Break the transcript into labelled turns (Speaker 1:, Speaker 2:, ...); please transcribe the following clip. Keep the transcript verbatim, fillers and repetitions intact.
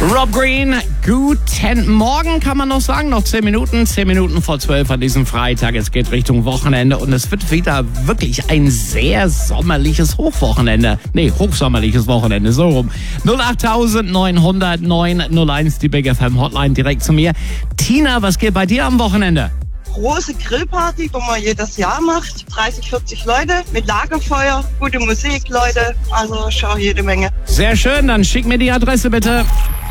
Speaker 1: Rob Green, guten Morgen kann man noch sagen. Noch zehn Minuten, zehn Minuten vor zwölf an diesem Freitag. Es geht Richtung Wochenende und es wird wieder wirklich ein sehr sommerliches Hochwochenende. Nee, hochsommerliches Wochenende, so rum. null acht neun null null neun null eins, die Big F M Hotline direkt zu mir. Tina, was geht bei dir am Wochenende?
Speaker 2: Große Grillparty, wo man jedes Jahr macht. dreißig, vierzig Leute mit Lagerfeuer, gute Musik, Leute. Also schau jede Menge.
Speaker 1: Sehr schön, dann schick mir die Adresse bitte.